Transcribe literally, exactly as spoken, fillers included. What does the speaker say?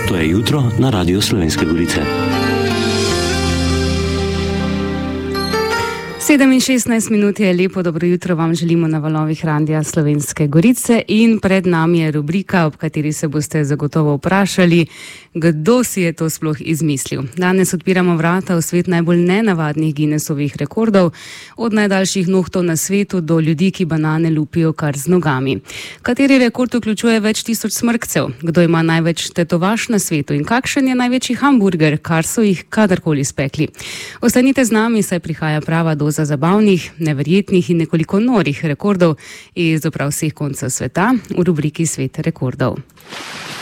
To je jutro na Radiu Slovenske Gorice. sedem in šestnajst minut je lepo, dobro jutro vam želimo na valovih Radia Slovenske Gorice in pred nami je rubrika, ob kateri se boste zagotovo vprašali, kdo si je to sploh izmislil. Danes odpiramo vrata v svet najbolj nenavadnih Guinnessovih rekordov, od najdaljših nohtov na svetu do ljudi, ki banane lupijo kar z nogami. Kateri rekord vključuje več tisoč smrkcev? Kdo ima največ tetovaž na svetu in kakšen je največji hamburger, kar so jih kadarkoli spekli? Ostanite z nami, saj prihaja prava doza zabavnih, neverjetnih in nekoliko norih rekordov iz prav vseh koncev sveta v rubriki Svet rekordov.